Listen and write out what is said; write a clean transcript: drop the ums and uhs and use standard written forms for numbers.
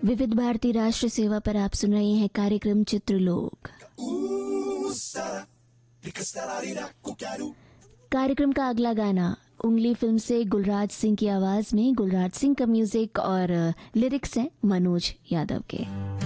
विविध भारती राष्ट्र सेवा पर आप सुन रहे हैं कार्यक्रम चित्रलोक। कार्यक्रम का अगला गाना उंगली फिल्म से गुलराज सिंह की आवाज में, गुलराज सिंह का म्यूजिक और लिरिक्स हैं मनोज यादव के।